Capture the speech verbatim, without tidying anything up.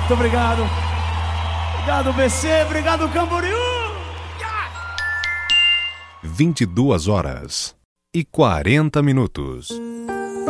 Muito obrigado. Obrigado, B C. Obrigado, Camboriú. vinte e duas horas e quarenta minutos.